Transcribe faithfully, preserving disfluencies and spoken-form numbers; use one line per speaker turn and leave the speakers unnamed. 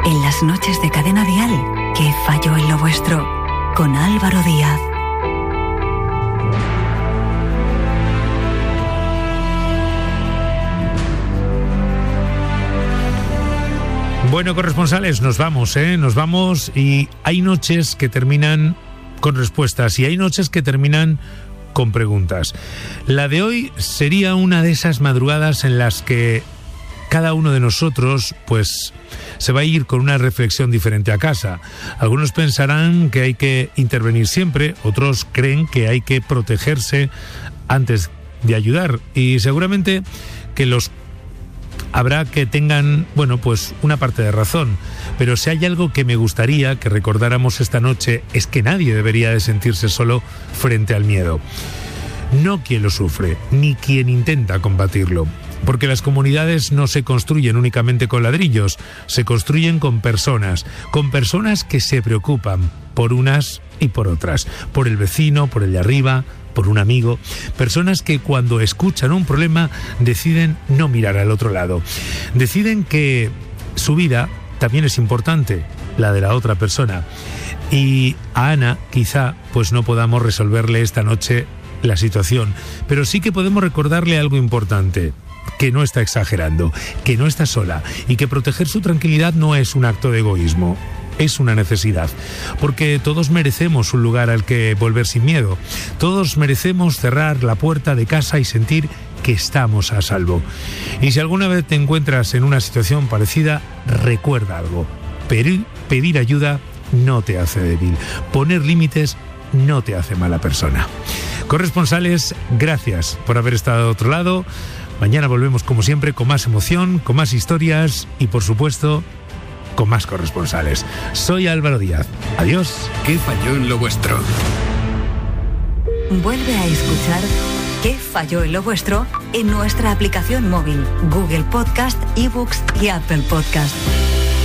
En las noches de Cadena Dial, ¿qué falló en lo vuestro? Con Álvaro Díaz.
Bueno, corresponsales, nos vamos, ¿eh? Nos vamos y hay noches que terminan con respuestas y hay noches que terminan con preguntas. La de hoy sería una de esas madrugadas en las que cada uno de nosotros, pues, se va a ir con una reflexión diferente a casa. Algunos pensarán que hay que intervenir siempre, otros creen que hay que protegerse antes de ayudar y seguramente que los habrá que tengan, bueno, pues una parte de razón, pero si hay algo que me gustaría que recordáramos esta noche es que nadie debería de sentirse solo frente al miedo. No quien lo sufre, ni quien intenta combatirlo. Porque las comunidades no se construyen únicamente con ladrillos, se construyen con personas, con personas que se preocupan por unas y por otras, por el vecino, por el de arriba, por un amigo, personas que cuando escuchan un problema deciden no mirar al otro lado, deciden que su vida también es importante, la de la otra persona. Y a Ana quizá pues no podamos resolverle esta noche la situación, pero sí que podemos recordarle algo importante, que no está exagerando, que no está sola y que proteger su tranquilidad no es un acto de egoísmo, es una necesidad, porque todos merecemos un lugar al que volver sin miedo, todos merecemos cerrar la puerta de casa y sentir que estamos a salvo. Y si alguna vez te encuentras en una situación parecida, recuerda algo, pedir, pedir ayuda no te hace débil, poner límites no te hace mala persona. Corresponsales, gracias por haber estado al otro lado. Mañana volvemos como siempre con más emoción, con más historias y por supuesto con más corresponsales. Soy Álvaro Díaz. Adiós.
¿Qué falló en lo vuestro?
Vuelve a escuchar ¿Qué falló en lo vuestro? En nuestra aplicación móvil, Google Podcast, eBooks y Apple Podcast.